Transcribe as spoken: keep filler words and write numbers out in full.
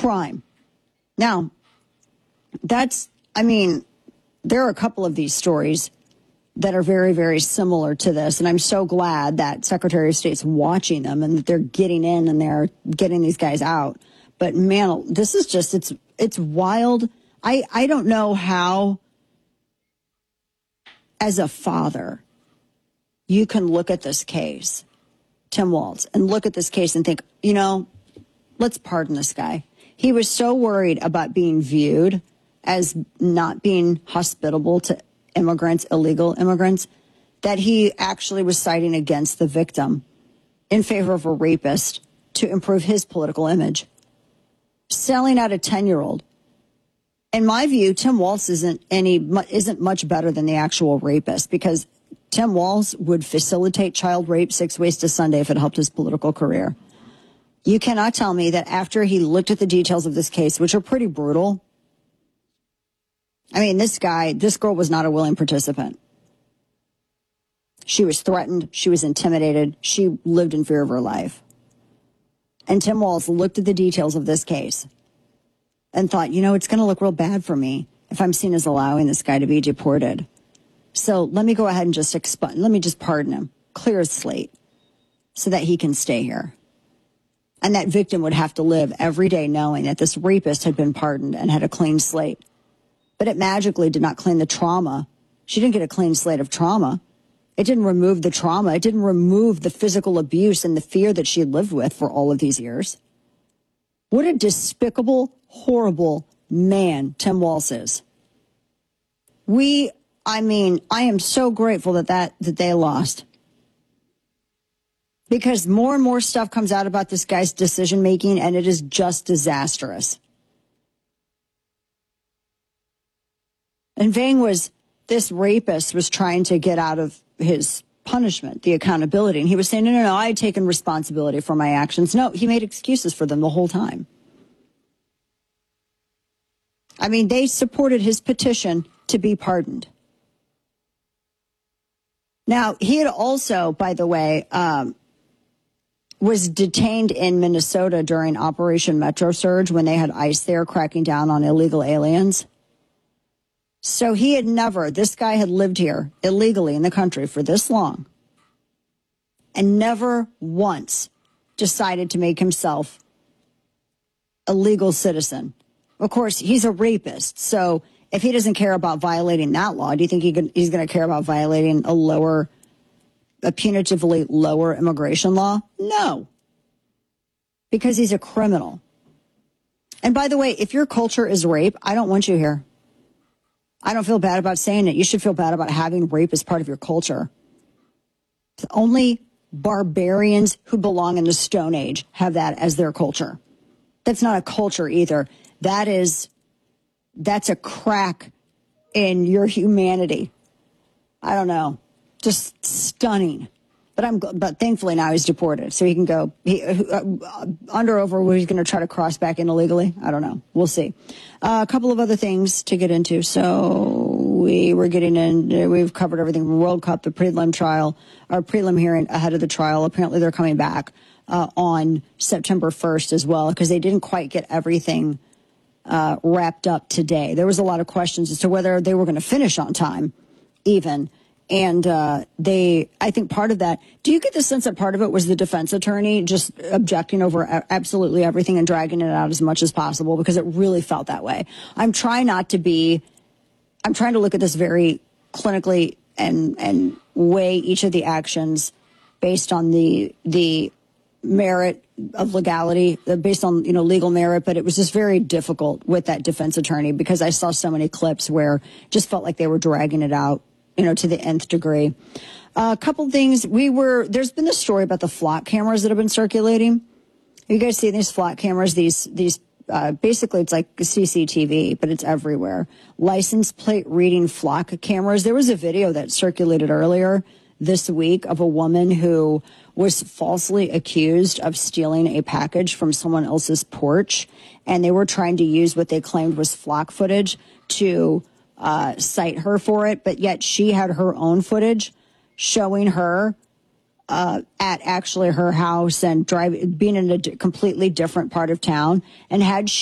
crime. Now, that's, I mean, there are a couple of these stories that are very, very similar to this. And I'm so glad that Secretary of State's watching them and that they're getting in and they're getting these guys out. But man, this is just, it's, it's wild. I, I don't know how, as a father, you can look at this case, Tim Walz, and look at this case and think, you know, let's pardon this guy. He was so worried about being viewed as not being hospitable to immigrants, illegal immigrants, that he actually was siding against the victim in favor of a rapist to improve his political image. Selling out a ten-year-old. In my view, Tim Walz isn't any isn't much better than the actual rapist, because Tim Walz would facilitate child rape six ways to Sunday if it helped his political career. You cannot tell me that after he looked at the details of this case, which are pretty brutal. I mean, this guy, this girl was not a willing participant. She was threatened. She was intimidated. She lived in fear of her life. And Tim Walz looked at the details of this case and thought, you know, it's going to look real bad for me if I'm seen as allowing this guy to be deported. So let me go ahead and just expunge, let me just pardon him, clear his slate, so that he can stay here. And that victim would have to live every day knowing that this rapist had been pardoned and had a clean slate. But it magically did not clean the trauma. She didn't get a clean slate of trauma. It didn't remove the trauma. It didn't remove the physical abuse and the fear that she had lived with for all of these years. What a despicable, horrible man Tim Walz is. We, I mean, I am so grateful that, that, that they lost. Because more and more stuff comes out about this guy's decision-making, and it is just disastrous. And Vang was, this rapist was trying to get out of his punishment, the accountability. And he was saying, no, no, no, I had taken responsibility for my actions. No, he made excuses for them the whole time. I mean, they supported his petition to be pardoned. Now, he had also, by the way, um, was detained in Minnesota during Operation Metro Surge when they had ICE there cracking down on illegal aliens. So he had never, this guy had lived here illegally in the country for this long and never once decided to make himself a legal citizen. Of course, he's a rapist. So if he doesn't care about violating that law, do you think he could, he's going to care about violating a lower, a punitively lower immigration law? No, because he's a criminal. And by the way, if your culture is rape, I don't want you here. I don't feel bad about saying it. You should feel bad about having rape as part of your culture. Only barbarians who belong in the Stone Age have that as their culture. That's not a culture either. That is, that's a crack in your humanity. I don't know. Just stunning. But I'm, but thankfully now he's deported, so he can go. He, uh, under over where he's going to try to cross back in illegally. I don't know. We'll see. Uh, a couple of other things to get into. So we were getting in. We've covered everything. World Cup, the prelim trial, our prelim hearing ahead of the trial. Apparently they're coming back uh, on September first as well, because they didn't quite get everything uh, wrapped up today. There was a lot of questions as to whether they were going to finish on time, even. And uh, they, I think part of that, do you get the sense that part of it was the defense attorney just objecting over absolutely everything and dragging it out as much as possible? Because it really felt that way. I'm trying not to be, I'm trying to look at this very clinically and, and weigh each of the actions based on the, the merit of legality, based on, you know, legal merit. But it was just very difficult with that defense attorney because I saw so many clips where it just felt like they were dragging it out, you know, to the nth degree. Uh, a couple things. We were, there's been a story about the flock cameras that have been circulating. You guys see these flock cameras, these, these, uh, basically it's like C C T V, but it's everywhere. License plate reading flock cameras. There was a video that circulated earlier this week of a woman who was falsely accused of stealing a package from someone else's porch. And they were trying to use what they claimed was flock footage to Uh, cite her for it, but yet she had her own footage showing her uh, at actually her house and driving, being in a d- completely different part of town. And had